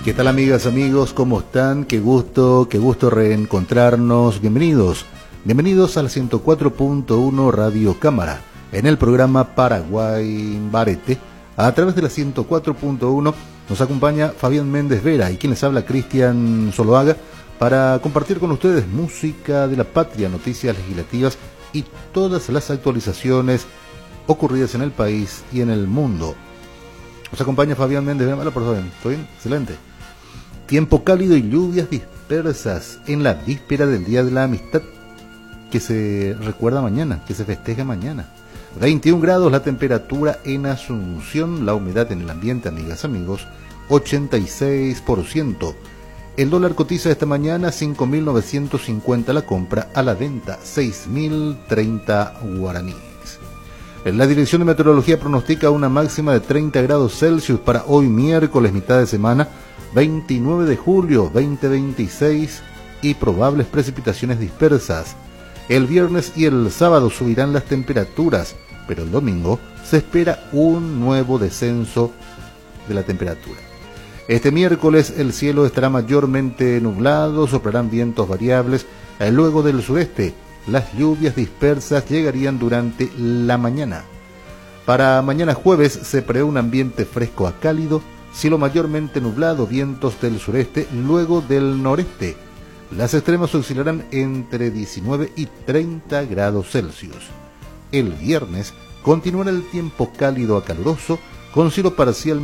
¿Qué tal, amigas, amigos? ¿Cómo están? Qué gusto reencontrarnos. Bienvenidos al 104.1 Radio Cámara, en el programa Paraguay Barete. A través de la 104.1 nos acompaña Fabián Méndez Vera y quien les habla, Cristian Zoloaga, para compartir con ustedes música de la patria, noticias legislativas y todas las actualizaciones ocurridas en el país y en el mundo. Nos acompaña Fabián Méndez Vera. Hola, por favor. ¿Todo bien? Excelente. Tiempo cálido y lluvias dispersas en la víspera del Día de la Amistad, que se recuerda mañana, que se festeja mañana. 21 grados la temperatura en Asunción, la humedad en el ambiente, amigas, amigos, 86%. El dólar cotiza esta mañana 5.950 la compra, a la venta 6.030 guaraníes. La Dirección de Meteorología pronostica una máxima de 30 grados Celsius para hoy miércoles, mitad de semana, 29 de julio 2026, y probables precipitaciones dispersas. El viernes y el sábado subirán las temperaturas, pero el domingo se espera un nuevo descenso de la temperatura. Este miércoles el cielo estará mayormente nublado, soplarán vientos variables, luego del sureste. Las lluvias dispersas llegarían durante la mañana. Para mañana jueves se prevé un ambiente fresco a cálido, cielo mayormente nublado, vientos del sureste, luego del noreste. Las extremas oscilarán entre 19 y 30 grados Celsius. El viernes continuará el tiempo cálido a caluroso, con cielo parcialmente